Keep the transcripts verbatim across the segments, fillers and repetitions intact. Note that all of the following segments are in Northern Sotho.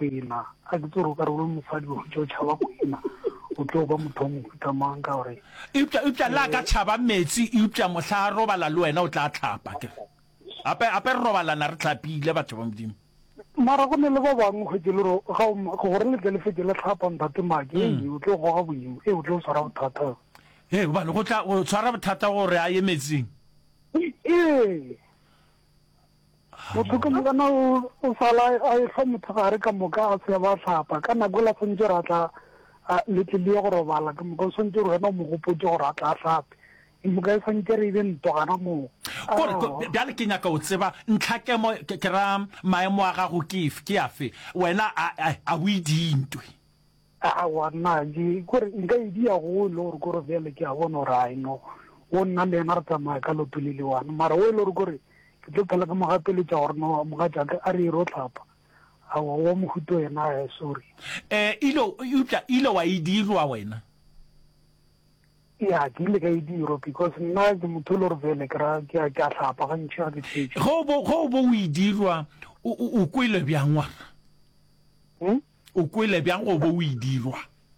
kwena a ke tsoro ka re o mofadi o tšo tšhaba kwena o tlo ba motho mo kutamang ka gore upša upša la ka tšhaba metsi upša mohla a robala le wena o tla tlhapa ke ape ape re robalana re tlhapile batho ba modimo mara go ne le ba bangwe kgwetse le gore le tle le fetse le tlhapa ntate make e o tlo goga boimo e o tlo o tshwara bothata e gobane go tla o tshwara bothata gore a ye metsing ee motho ka mokana o sala a efa motho gare ka moka a se ba tlhapa ka nako la tshwanetse re a tla letlele ya go robala ka moka o tshwanetse re wena o mo gopotse gore a tla tlhape moka e tshwanetse re ebe ntogana moo bjale ke nyaka o tseba ntlhakemo ke ra maemo a gago ke afe wena a o edintwe a wana di kore nka idia go le gore gore bjale ke a bona gore a ino o nna le ena re tsamaya ka lotole le wana mara o e le gore gore ke tlo phela ka mogapeletša gore no mogatšaka a re ere o tlhapa awa wa mohuto wena sorry um ilo upša ile wa e dirwa wena ya ke ile ka e dirwa because nna ke motho le gore fele ke a tlhapa gantšhi ga ke tšhetše go bo o e dirwa o kwele bjang wara o kwele bjang go bo o e dirwa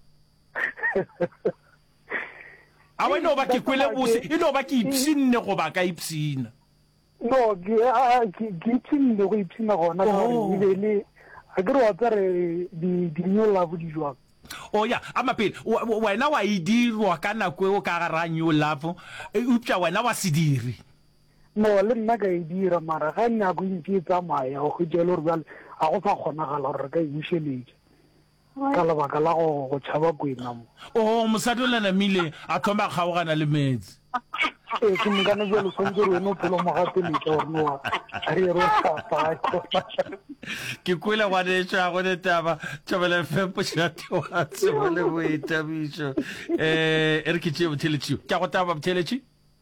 a wena o ba ke kwele bose e no ba ke ipsinne goba ka ipsina no ke ipsinne go ipsina gona ebele a ke re wa tsare di-new love di jwang o ya a mapele wena wa e dirwa ka nako eo ka gara new love upša wena wa se dire no le nna ka e dira mara ga nyako ntse e tsamaya go khutse le gore bjale a go sa kgonagala gore re ka e bušeletša ka lebaka la go tšhaba kwena mo o mosadi o lenamile a thoma kgaogana le metsi ee ke mokana bjalo tshwanetse re wena o phelo mogapeletša gore noa a re ere o tlhapa ke kwele ngwanetso ya gone taba tšhabela fempošate wa tsebo le boetabišo um e re ke tšee botheletšio ke a go taba botheletši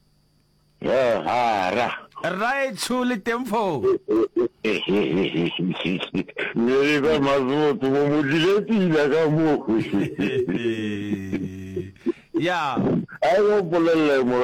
ra raetšho le temfo mere ka masoto mo modile tila ka moo ya a go polelele mo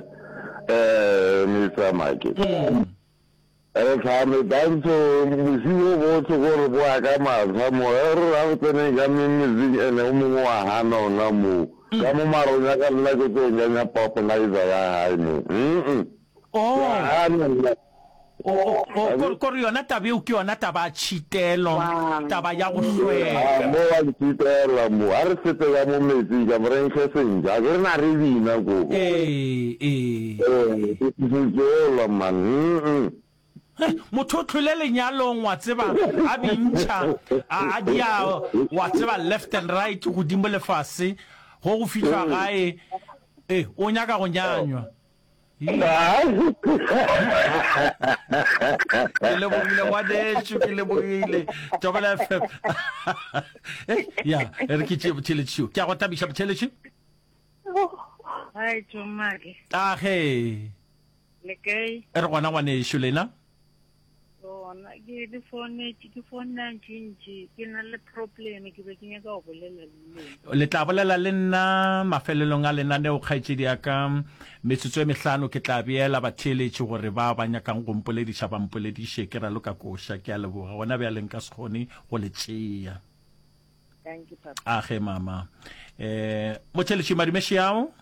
um metsamake re tlhame tantsho mosio botho gore bo a ka matshwa mo e re ra go tseneng ka memetsing ene o mongwe wa gana ona moo ka mo maronya ka nna ke tse nyanya popolaiza ya gae mo kore yona taba eo ke yona taba a tšhitelo taba ya go hlweka mo wa tšhitela mo a re fete ka mo metsing ka morenkge senja a ke re na re bina ko eeeeola man motho o tlhole lenyalong wa tseba a bintšha a dia wa tseba left and right godimo lefase go go fitlha gae e o nyaka go nyanywa ke lebogile ngwanetšo ke lebogile tobela F M ya e re ke tšee botheletšio ke a go tabiša botheletši age e re gona ngwanešo lena ke di phone ke phone ntšintši ke na le problem ke be ke nyaka go bolela le le tla bolela le nna mafelelong a lenaneo kgaetšedi ya ka metsotso e mehlano ke tla beela batheletši gore ba ba nyakang go mpolediša ba mpolediše ke ralo ka koša ke a leboga gona bjaleng ka se kgone go le tšea age mama um motheletši madimeši yao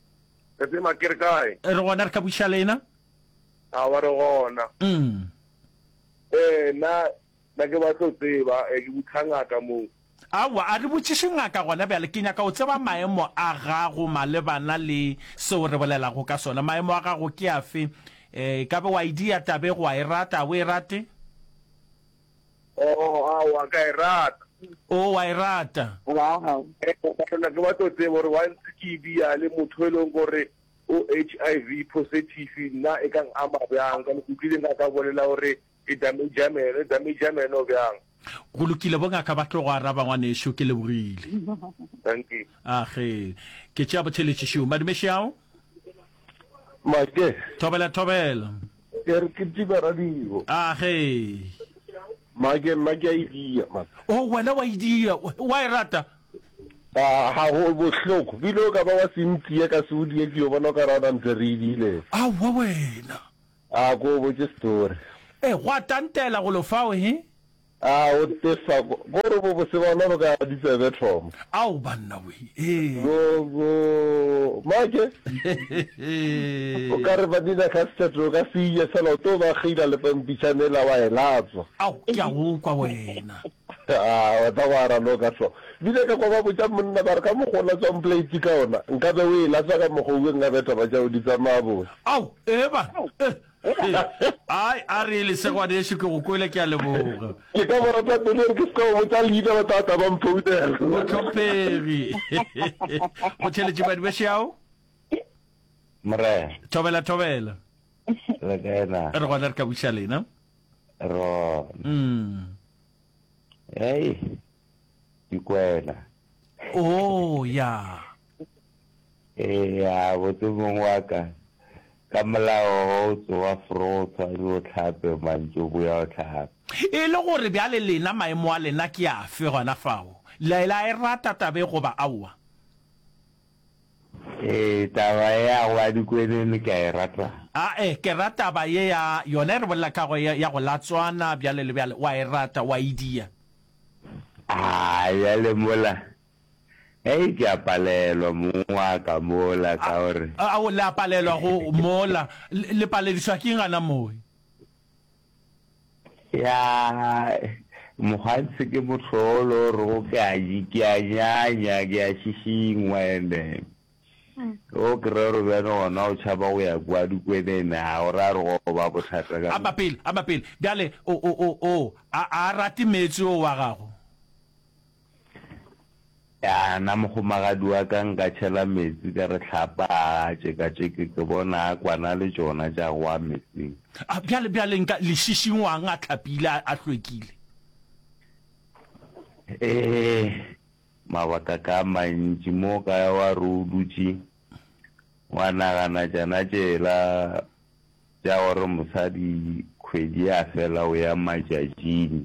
re gona re ka buša lena a wa re gona mm eh na na ke ba tlo tseba e ke butlangaka mo awa a re botšiše ngaka gona bjale ke nyaka o tseba maemo a gago malebana le seo re bolelago ka sona maemo a gago ke afe um ka be wa idia tabe go a e rata o e rate oh awa ka e rata o wa e rata na ke ba tlo tseba gore wa ntse ke bia le motho e leng gore o H I V positive na e kang ama bjang ka mo kutlile nga ka bolela gore e damage mene damage mene o bjang go lokile bo ngaka ba tlo go araba ngwanešo ke lebogile thank you age ke tšea botheletšišo madimeši ao make thobela thobela ke re ke tiba radio age make nna ke a idia o wena wa idia wa e rata a ha go bohloko bile ka ba wa sentsie ka se o die ke yo bona ka rana ntse re idile a wa wena a go botse story e go tantela go lo fao he a o tefa gore bo bo se bona bo ka di tsebe thoma ao banna we eh go go make o ka re ba dina ka setlo ka siya selo to ba khila le pempichanela wa elatswa ao ke a go kwa wena ah wa ta wara lo ka so bile ka kwa ba botsa monna ba re ka mo gola tswa plate ka ona nka be o ela tsa ka mo go nga beta ba ja o di tsamaya bo ao e ba ai a re le se kwa de se go kwele ke a leboga ke ka bona tsa tole ke ska o tsa leader ba tata ba mphoutela o tlhoperi o tshele tse ba di besiao mre tobela tobela le kana re gona re ka bušale na ro mm hey dikwela oh ya eh ya boto mongwa ka ka molao o wa frotha lo tlhape mantso bo ya tlhape e le gore bjale lena maemo a lena ke a fe gona fao la la e rata tabe go ba aua eh taba ya wa dikweleng ke a rata a e ke rata ba ye ya yone re bolla ka go ya go latswana bjale le bjale wa e rata wa idia ah ya le mola hey ke a palelwa mongwa ka mola ka gore a o la palelwa go mola le palediswa ke ngana moi ya mohatse ke motlholo re go ka ji ke a nyanya ke a shishingwa ene o kre re bana ona o tshaba go ya kwa dikwenena o ra re go ba bothata ka a mapele a mapele bjale o o o a a rati metsi o wa gago ya na mo go magadi wa ka nka tshela metsi ka re tlhapa tse ka tse ke bona kwana le tsona ja go a metsi a bjale bjale nka le shishingwang a tlhapile a hlwekile eh mabaka ka mantsi mo ka wa rudutsi wa nagana jana jela ja gore mosadi kgwedi ya fela o ya majajini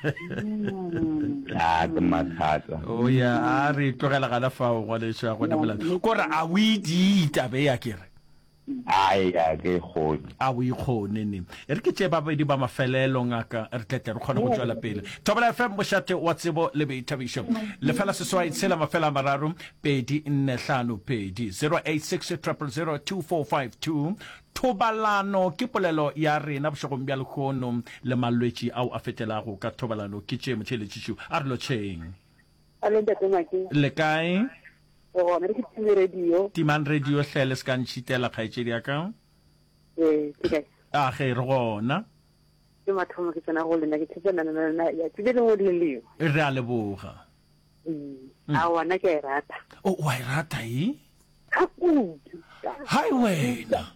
a ke mathata o ya a re tlogela gana fao go le swa go bola kore a o di tabe ya kere ai ya ke khone a o ikgone ne re ke tse ba ba di ba mafelelo ngaka re tlete re khona go tswela pele Thobela F M boshate wa tsebo le beithabisho le fela seswai tsela mafela mararo pedi nne hlano pedi zero eight six zero zero zero two four five two thobalano ke polelo ya rena boshogong bja lekgono le malwetši ao a fetelago ka thobalano ke tše motšheletšišo a re lo tšheng le kae o me ke tsime radio timan radio hlele ska ntšhitela kgaetšedi ya ka eh ke a ge re gona ke mathomo ke tsena go lena ke tsena na na ya tsile le ngodi le re a leboga a wana ke rata o wa rata yi aku hai wena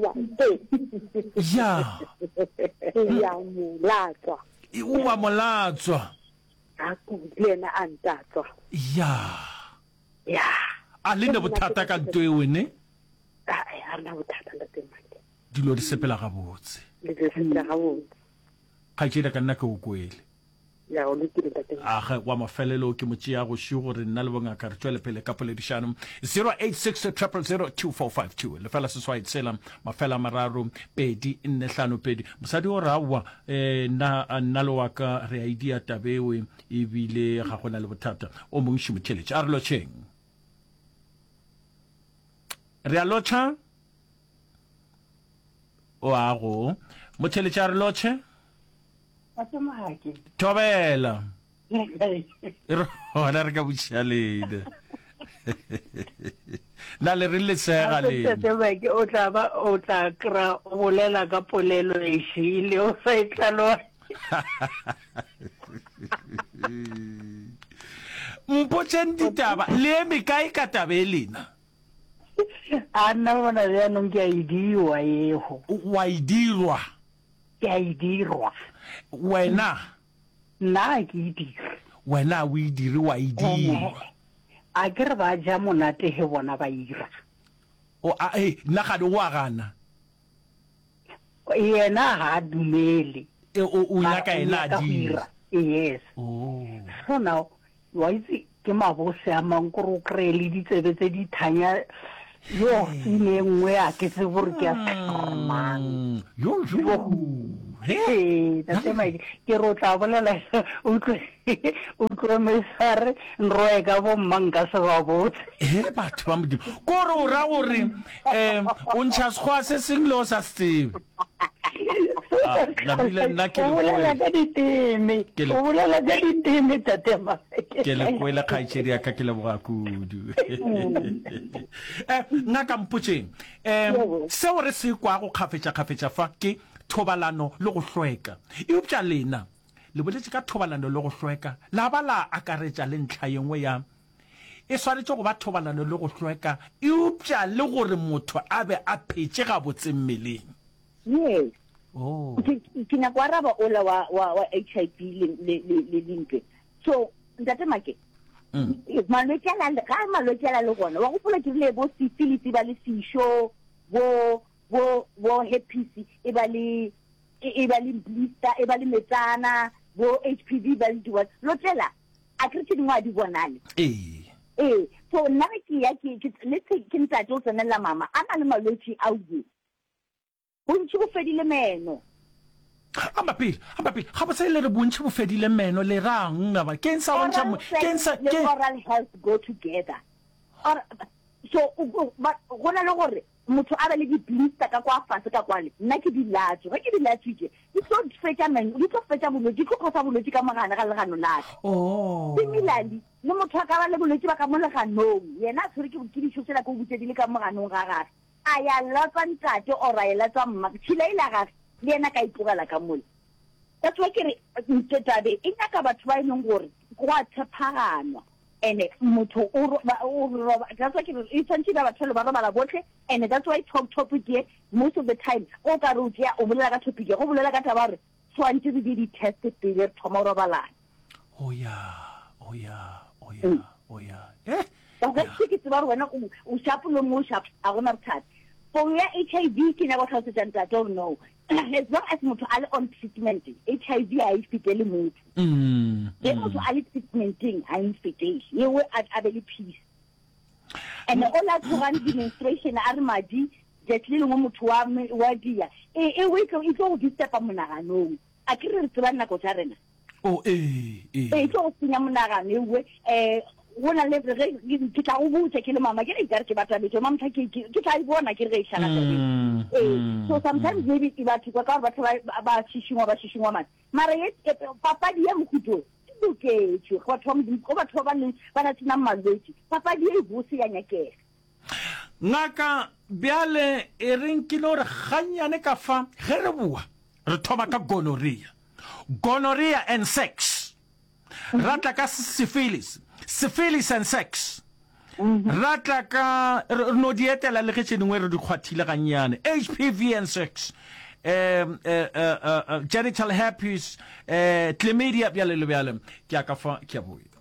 ya ya mulatswa o wa molatswa aku lena antatswa ya ya a le ne bothata ka ntwe wene a ya na bothata la teng dilo di sepela ga botse le di sepela ga botse ga tšela ka nna ke o kwele ya o le teng teng a ga wa mafelelo ke motse ya go shi gore nna le bonga ka re tswele pele ka poledišano zero eight six zero zero zero two four five two le fela se swai tsela mafela mararo pedi nne hlano pedi mosadi o rawa eh na nna le wa ka re idea tabewe e bile ga gona le bothata o mongwe shi motheletse a re lo tšheng re a lotšha o a go motheletse a re lotšhe Thobela re hona re ka bušalene na le re le tsega le ke o tla ba o tla kra o bolela ka polelo e shile o sa itlalo mpotšeng ditaba le eme kae ka tabe lena a nna bona ya nong ke a idiwa yeho wa idirwa ke a idirwa wena nna ke idira wena o idire wa idira a ke re ba ja monate he bona ba ira o a eh nna ga di wa gana yena ha dumele e o o nyaka ena di yes oh so now wa itse ke mabose a mankoro kre le ditsebe tse di thanya yo tsine nngwe a ke se gore ke a tsama yo yo ee tate Mike ke ro tla bolela o tlo o tlo me sare nroe ka bo manga se ba botse eh batho ba modimo ko re o ra gore eh o ntsha sgwa se senglo sa steve la bile nna ke o bolela ka diteme o bolela ka diteme tate Mike ke le kwela khaitshedi ya ka ke le boga kudu eh nna ka mputseng eh se o re se kwa go khafetša khafetša fa ke thobalano le go hlweka e upša lena le boletse ka thobalano le go hlweka la ba la akaretša le ntlha yengwe ya e swanetše go ba thobalano le go hlweka e upša le gore motho a be a phetse ga botse mmeleng yes oh ke na kwa raba ola wa wa wa H I V le le le limpe so ntate Make malwetse a le ga malwetse a le gona wa go fola ke le bo syphilis ba le sisho bo bo bo herpes e ba le e ba le blister e ba le metsana bo H P V ba le diwa lo tlela a ke tsedi ngwa di bonale eh eh so nna ke ya ke le ke ntsa tlo tsena la mama a na le malwetse a uye bontsi go fedile meno amba pil amba pil ga botse le re bontsi bo fedile meno le rang ba ke nsa bontsa ke nsa ke oral health go together or so go na le gore motho a ba le di blister ka kwa fase ka kwale nna ke di latso ga ke di latso ke di tlo fetsa men di tlo fetsa bolwetse go khosa bolwetse ka mogana ga legano la oh similarly le motho a ka ba le bolwetse ba ka mo leganong yena a tshwere ke ke di tshosela go butse di le ka moganong ga gagwe a ya latsa ntate or a ya latsa mma tshila ile ga le yena ka itlogela ka mole that's why ke re ntetabe e nyaka batho ba ineng gore go a tshepaganwa ene motho o o that's why it's something that batho ba ba la botle and that's why talk topic here most of the time o ka ro tsia o bolela ka topic go bolela ka taba re tshwantse di di test pele tomorrow bala oh ya oh ya oh ya oh ya eh ba ga ke ke ba wena o shapulo mo shap a gona thata for ya H I V ke na go tlhotsa tsanta I don't know as long as motho a le on treatment H I V a ifitele motho mm le motho a le treatmenting a infetation yewe a be le peace and all that one demonstration a re madi jetlile ngo motho wa wa dia e e we go itlo go distepa monaganong a ke re tseba nna go tsa rena oh eh eh e tlo tsenya monagano yewe eh wona le re ke tla go botse ke le mama ke re ka re ke batla betso mama ke ke tla I bona ke re ishana tse eh so sometimes maybe e batho ka ka batho ba shishingwa ba shishingwa mara mara ye papa di ya mokhuto ke ke go thoma go batho ba le ba na tsena malwetse papa di e bose ya nyakela ngaka bjale e reng ke no re ganyane ka fa ge re bua re thoma ka gonorrhea gonorrhea and sex rata ka syphilis syphilis and sex rata ka no dietela le ke tšenngwe re di kgwathile ganyane H P V and sex um uh, uh, uh, genital herpes uh, chlamydia bjale le bjale ke a ka fa ke a bua